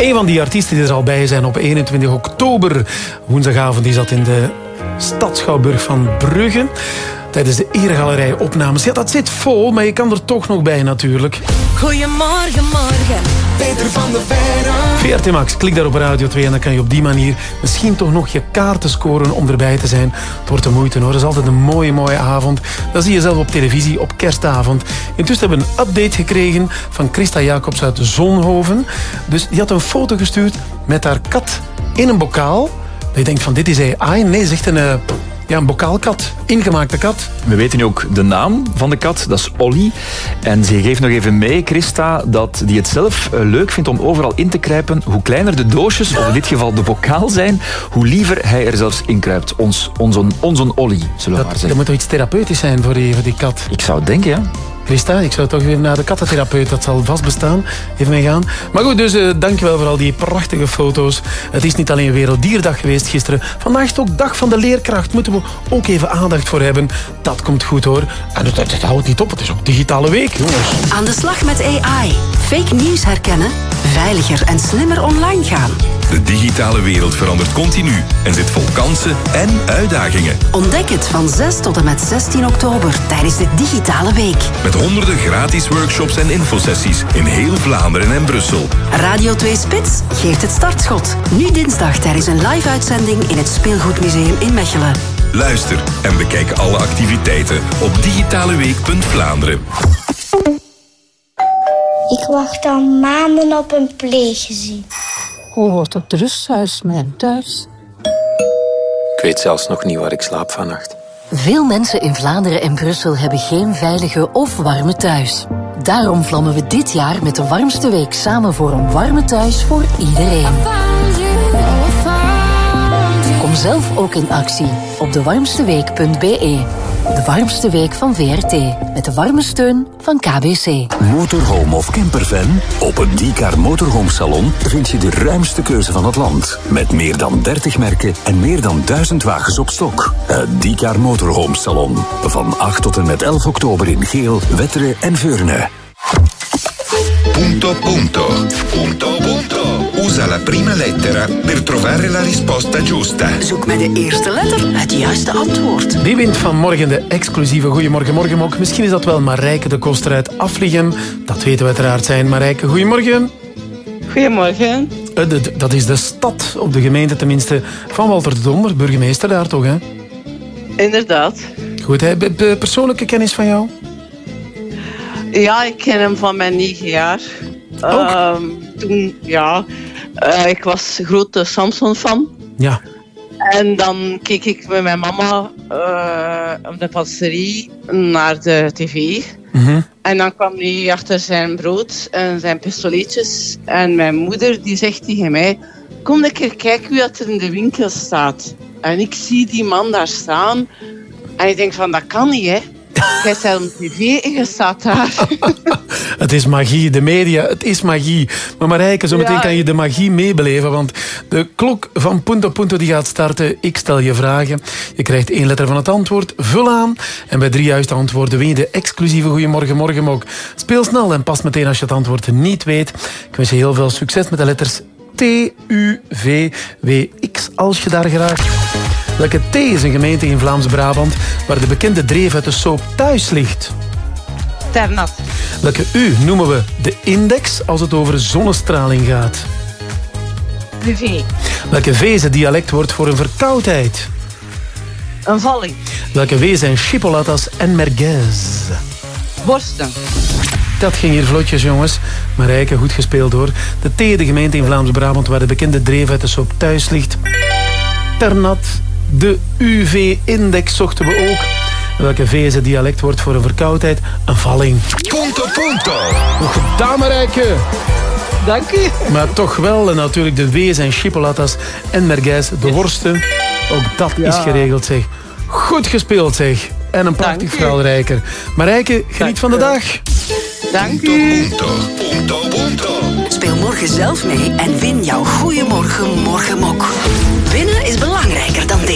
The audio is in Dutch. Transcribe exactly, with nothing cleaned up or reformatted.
Een van die artiesten die er al bij zijn op eenentwintig oktober. Woensdagavond is dat in de Stadsschouwburg van Brugge. Tijdens de Eregalerij opnames. Ja, dat zit vol, maar je kan er toch nog bij natuurlijk. Goedemorgen, morgen. Peter van de Veire. V R T Max, klik daar op Radio twee en dan kan je op die manier misschien toch nog je kaarten scoren om erbij te zijn. Het wordt de moeite hoor, dat is altijd een mooie, mooie avond. Dat zie je zelf op televisie op kerstavond. Intussen hebben we een update gekregen van Christa Jacobs uit Zonhoven. Dus die had een foto gestuurd met haar kat in een bokaal. Dat je denkt van dit is A I. Nee, ze is echt een... Uh, Ja, een bokaalkat. Ingemaakte kat. We weten nu ook de naam van de kat. Dat is Olly. En ze geeft nog even mee, Christa, dat die het zelf leuk vindt om overal in te kruipen. Hoe kleiner de doosjes, of in dit geval de bokaal zijn, hoe liever hij er zelfs in kruipt. Ons, onze, onze Olly, zullen we dat, maar zeggen. Dat moet toch iets therapeutisch zijn voor die, voor die kat? Ik zou het denken, ja. Christa, ik zou toch even naar de kattentherapeut, dat zal vast bestaan, even mee gaan. Maar goed, dus uh, dankjewel voor al die prachtige foto's. Het is niet alleen Werelddierdag geweest gisteren. Vandaag is het ook Dag van de Leerkracht. Moeten we ook even aandacht voor hebben. Dat komt goed hoor. En het, het, het houdt niet op, het is ook digitale week, jongens. Aan de slag met A I. Fake nieuws herkennen, veiliger en slimmer online gaan. De digitale wereld verandert continu en zit vol kansen en uitdagingen. Ontdek het van zes tot en met zestien oktober tijdens de digitale week. Met honderden gratis workshops en infosessies in heel Vlaanderen en Brussel. Radio twee Spits geeft het startschot. Nu dinsdag tijdens een live-uitzending in het Speelgoedmuseum in Mechelen. Luister en bekijk alle activiteiten op digitaleweek punt Vlaanderen. Ik wacht al maanden op een pleeggezin. Hoe hoort het rusthuis mijn thuis? Ik weet zelfs nog niet waar ik slaap vannacht. Veel mensen in Vlaanderen en Brussel hebben geen veilige of warme thuis. Daarom vlammen we dit jaar met de warmste week samen voor een warme thuis voor iedereen. Kom zelf ook in actie op de warmste week punt b e. De warmste week van V R T. Met de warme steun van K B C. Motorhome of campervan? Op het Diecar Motorhome Salon vind je de ruimste keuze van het land. Met meer dan dertig merken en meer dan duizend wagens op stok. Het Diecar Motorhome Salon. Van acht tot en met elf oktober in Geel, Wetteren en Veurne. Punto punto. Punto punto. Usa la prima lettera per trovare la risposta giusta. Zoek met de eerste letter het juiste antwoord. Die wint vanmorgen de exclusieve Goeiemorgen Morgenmok. Misschien is dat wel Marijke de Koster uit Afligem. Dat weten we uiteraard zijn. Marijke, goeiemorgen. Goedemorgen. Uh, de, de, dat is de stad, op de gemeente tenminste, van Walter de Donder. Burgemeester daar toch, hè? Inderdaad. Goed, hè? Be- be- persoonlijke kennis van jou? Ja, ik ken hem van mijn negen jaar. Uh, toen, ja, uh, ik was grote Samson-fan. Ja. En dan keek ik met mijn mama uh, op de passerie naar de tv. Mm-hmm. En dan kwam hij achter zijn brood en zijn pistoletjes. En mijn moeder die zegt tegen mij: kom een keer kijken wie dat er in de winkel staat. En ik zie die man daar staan. En ik denk van, dat kan niet, hè. Jij staat op tv en je staat daar. Het is magie, de media, het is magie. Maar Marijke, zometeen ja. kan je de magie meebeleven, want de klok van Punto Punto die gaat starten. Ik stel je vragen. Je krijgt één letter van het antwoord, vul aan. En bij drie juiste antwoorden win je de exclusieve Goeiemorgen Morgenmok. Speel snel en pas meteen als je het antwoord niet weet. Ik wens je heel veel succes met de letters T, U, V, W, X, als je daar geraakt. Welke T is een gemeente in Vlaams-Brabant waar de bekende dreef uit de soap Thuis ligt? Ternat. Welke U noemen we de index als het over zonnestraling gaat? De V. Welke V is het dialectwoord voor een verkoudheid? Een valling. Welke W zijn chipolatas en merguez? Worsten. Dat ging hier vlotjes, jongens. Marijke, goed gespeeld hoor. De T, de gemeente in Vlaams-Brabant waar de bekende dreef uit de soap Thuis ligt. Ternat. De U V-index zochten we ook. Welke V is het dialectwoord voor een verkoudheid? Een valling. Punto, punto. Goed gedaan, Marijke. Dank u. Maar toch wel, en natuurlijk de W zijn chipolatas en merguez, de worsten. Ook dat ja. is geregeld, zeg. Goed gespeeld, zeg. En een prachtig verhaal, Rijker. Marijke, geniet Dank van de dag. Dank u. Punto, punto, punto. Speel morgen zelf mee en win jouw Goeiemorgen Morgenmok. Winnen is belangrijker dan dit.